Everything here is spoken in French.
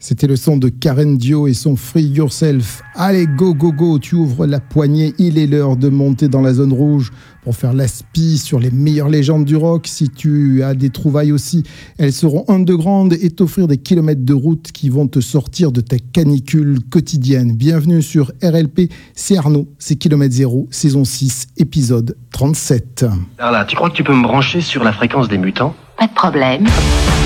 C'était le son de Karen Dio et son Free Yourself. Allez, go, go, go, tu ouvres la poignée, il est l'heure de monter dans la zone rouge pour faire l'aspi sur les meilleures légendes du rock. Si tu as des trouvailles aussi, elles seront underground et t'offrir des kilomètres de route qui vont te sortir de ta canicule quotidienne. Bienvenue sur RLP, c'est Arnaud, c'est Kilomètre Zéro, saison 6, épisode 37. Carla, tu crois que tu peux me brancher sur la fréquence des mutants ? Pas de problème.